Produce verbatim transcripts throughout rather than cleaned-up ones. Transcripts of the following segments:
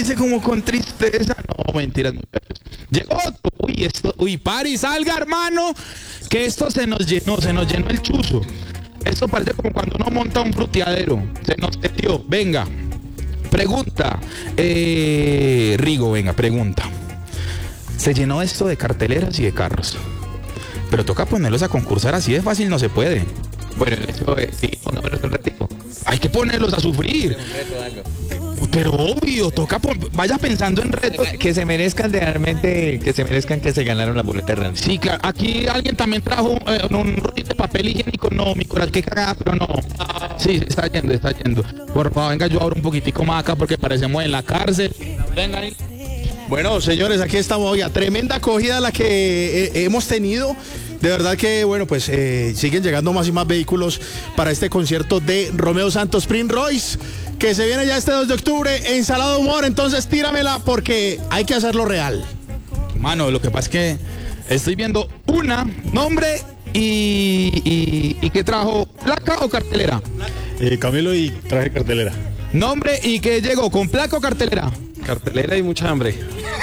dice como con tristeza. No, mentiras, muchachos. Llegó otro. Uy, esto, uy, pari, salga, hermano, que esto se nos llenó, se nos llenó el chuzo. Esto parece como cuando uno monta un fruteadero. Se nos metió. Venga. Pregunta. Eh, Rigo, venga, pregunta. Se llenó esto de carteleras y de carros. Pero toca ponerlos a concursar, así de fácil no se puede. Bueno, el hecho es, sí, pongámoslos un ratico. Hay que ponerlos a sufrir. Pero obvio, toca, vaya pensando en retos. Que se merezcan realmente, que se merezcan que se ganaron la boleta realmente. Sí, claro. Aquí alguien también trajo eh, un rollito de papel higiénico. No, mi corazón, qué cagada, pero no. Sí, está yendo, está yendo. Por favor, venga, yo abro un poquitico más acá porque parecemos en la cárcel. Venga ahí. Bueno, señores, aquí estamos. Oiga, tremenda acogida la que eh, hemos tenido. De verdad que, bueno, pues eh, siguen llegando más y más vehículos para este concierto de Romeo Santos Prince Royce, que se viene ya este dos de octubre en Salado Humor. Entonces tíramela porque hay que hacerlo real. Mano, lo que pasa es que estoy viendo una, nombre y, y, y ¿qué trajo? ¿Placa o cartelera? Eh, Camilo y traje cartelera. Nombre y ¿qué llegó? ¿Con placa o cartelera? Cartelera y mucha hambre.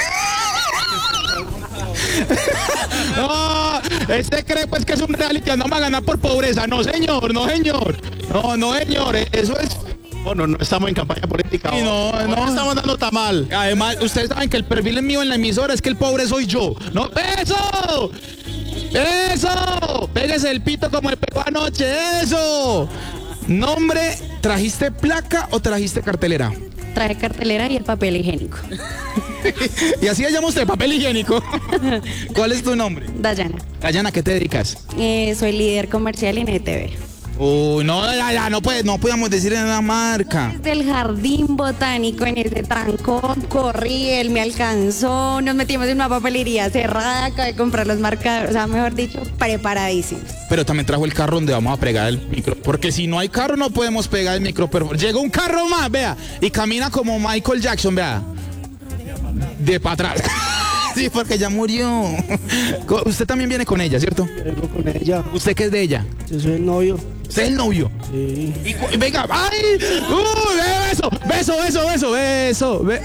No, este cree pues que es un reality, andamos a ganar por pobreza. No, señor, no, señor. No, no, señor, eso es... Bueno, no estamos en campaña política. Sí, no, no, no estamos dando tamal. Además, ustedes saben que el perfil mío en la emisora es que el pobre soy yo. No, ¡eso! ¡Eso! Pégase el pito como el pegó anoche, ¡eso! Nombre, ¿trajiste placa o trajiste cartelera? Traje cartelera y el papel higiénico. Y así llama usted, papel higiénico. ¿Cuál es tu nombre? Dayana. Dayana, ¿a qué te dedicas? Eh, soy líder comercial en E T V. Uy, no, ya, ya, no, puede, no podíamos decir en una marca. Desde el jardín botánico en ese trancón, corrí, él me alcanzó, nos metimos en una papelería cerrada, acabé de comprar los marcadores, o sea, mejor dicho, preparadísimos. Pero también trajo el carro donde vamos a pegar el micro, porque si no hay carro no podemos pegar el micro. Pero llegó un carro más, vea, y camina como Michael Jackson, vea, de para atrás. Sí, porque ya murió. Usted también viene con ella, ¿cierto? Vengo con ella. ¿Usted qué es de ella? Yo soy el novio. ¿Usted es el novio? Sí. Y, venga, ¡ay! ¡Uy! Beso, beso, beso, beso, beso. Be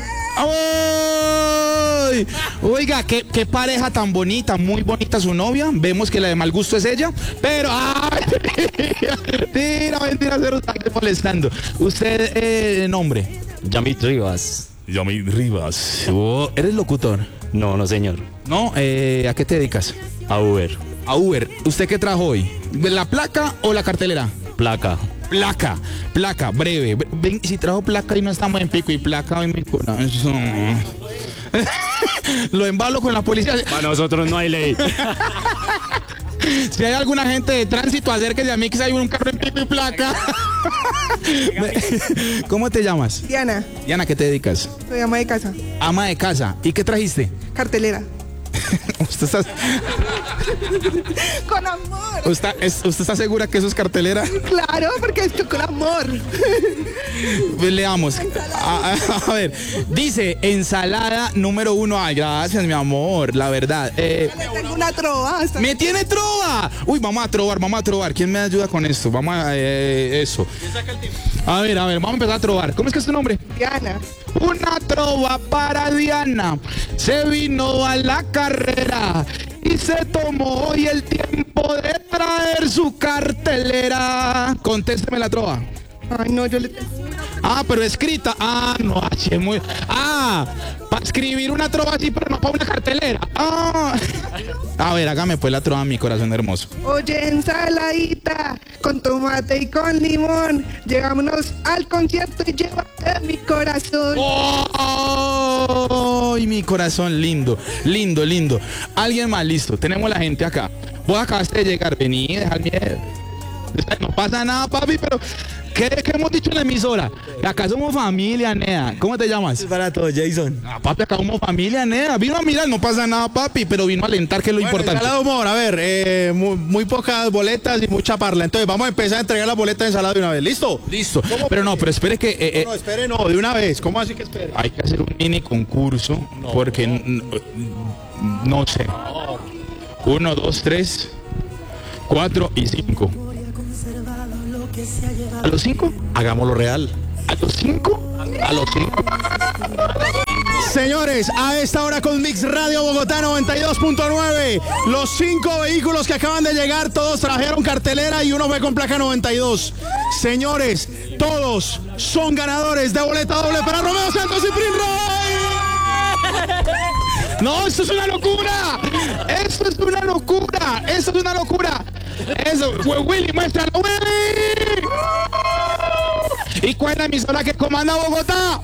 ¡Ay! Oiga, ¿qué, qué pareja tan bonita, muy bonita su novia. Vemos que la de mal gusto es ella, pero ¡ay! Tira, mentira, se está molestando. ¿Usted, eh, nombre? Yamit Rivas. Yamit Rivas. Oh, ¿eres locutor? No, no señor. No, eh, ¿a qué te dedicas? A Uber. A Uber. ¿Usted qué trajo hoy? ¿La placa o la cartelera? Placa. Placa, placa, breve. Ven, si trajo placa y no estamos en pico y placa en mi corazón. Lo embalo con la policía. Para nosotros no hay ley. Si hay alguna gente de tránsito, acérquese a mí que si hay un carro en pico y placa. ¿Cómo te llamas? Diana. Diana, ¿qué te dedicas? Soy ama de casa. Ama de casa. ¿Y qué trajiste? Cartelera. ¿Usted está... Con amor. ¿Usted, es, ¿Usted está segura que eso es cartelera? Claro, porque esto con amor. Pues leamos. A, a, a ver, dice ensalada número uno. Ay, gracias, mi amor, la verdad. Eh, tengo una trova. Hasta... ¡Me tiene trova! Uy, vamos a trobar, vamos a trobar. ¿Quién me ayuda con esto? Vamos a... Eh, eso. A ver, a ver, vamos a empezar a trobar. ¿Cómo es que es tu nombre? Diana. Una trova para Diana. Se vino a la carrera y se tomó hoy el tiempo de traer su cartelera. Contésteme la trova. Ay, no, yo le... Ah, pero escrita. Ah, no, así es muy... Ah, para escribir una trova así, pero no para una cartelera. Ah. A ver, hágame pues la trova, mi corazón hermoso. Oye, ensaladita, con tomate y con limón. Llegámonos al concierto y llévate mi corazón. ¡Oh! ¡Ay, mi corazón! Lindo, lindo, lindo. Alguien más, listo. Tenemos la gente acá. Vos acabaste de llegar, vení, deja el miedo. No pasa nada, papi, pero... ¿Qué, ¿Qué hemos dicho en la emisora? Acá somos familia, Nea. ¿Cómo te llamas? Para todo, Jason. Ah, papi, acá somos familia, Nea. Vino a mirar, no pasa nada, papi, pero vino a alentar, que es lo bueno, importante. Ensalada Humor, a ver, eh, muy, muy pocas boletas y mucha parla. Entonces vamos a empezar a entregar las boletas de ensalada de una vez. ¿Listo? Listo. Pero no, pero espere que... Eh, no, espere, no, de una vez. ¿Cómo así que espere? Hay que hacer un mini concurso, no, porque no, no sé. Uno, dos, tres, cuatro y cinco. ¿A los cinco? Hagámoslo real. ¿A los cinco? ¿A los cinco? Señores, a esta hora con Mix Radio Bogotá noventa y dos punto nueve, los cinco vehículos que acaban de llegar, todos trajeron cartelera y uno fue con placa noventa y dos. Señores, todos son ganadores de boleta doble para Romeo Santos y Prince Royce. No, esto es una locura. Esto es una locura. Esto es una locura. Eso, Willy, muéstralo, Willy. ¿Y cuál es la emisora que comanda Bogotá?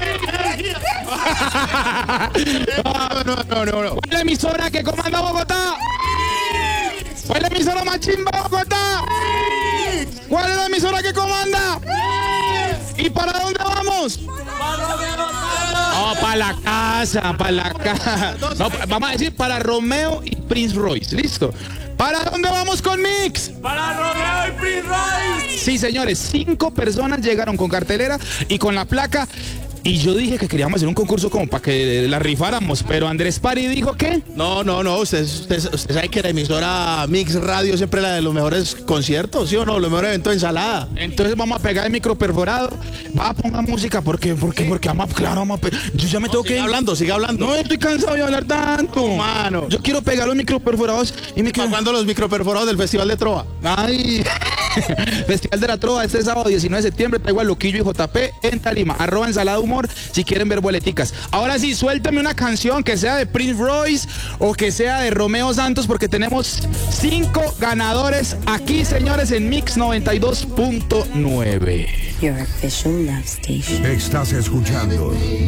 No, no, no, no, no. ¿Cuál es la emisora que comanda Bogotá? ¿Cuál es la emisora más chimba de Bogotá? ¿Cuál es la emisora que comanda? ¿Y para dónde vamos? Oh, para la casa, para la casa. No, vamos a decir para Romeo y Prince Royce. ¿Listo? ¿Para dónde vamos con Mix? Para Romeo y Prince Royce. Sí, señores, cinco personas llegaron con cartelera y con la placa. Y yo dije que queríamos hacer un concurso como para que la rifáramos, pero Andrés Pari dijo que... No, no, no, usted, usted, usted sabe que la emisora Mix Radio siempre es la de los mejores conciertos, ¿sí o no? Los mejores eventos de ensalada. Entonces vamos a pegar el micro perforado. Va a poner música, porque, porque, porque vamos a, claro, vamos a pe- yo ya me tengo Siga que... hablando, siga hablando. No, estoy cansado de hablar tanto. Mano. Yo quiero pegar los micro perforados y me ¿Para quiero... cuándo los microperforados del Festival de Trova? Ay, Festival de la Trova este sábado diecinueve de septiembre, traigo a Loquillo y J P en Tarima, arroba ensalada humor si quieren ver boleticas. Ahora sí, suéltame una canción que sea de Prince Royce o que sea de Romeo Santos, porque tenemos cinco ganadores aquí, señores, en Mix noventa y dos punto nueve. Your official love station. Estás escuchando